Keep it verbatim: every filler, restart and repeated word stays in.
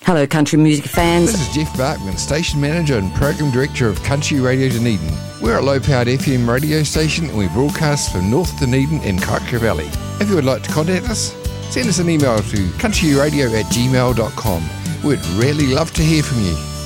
Hello, country music fans. This is Jeff Barkman, Station Manager and Program Director of Country Radio Dunedin. We're a low-powered F M radio station and we broadcast from North Dunedin and Kaikoura Valley. If you would like to contact us, send us an email to countryradio at gmail dot com. We'd really love to hear from you.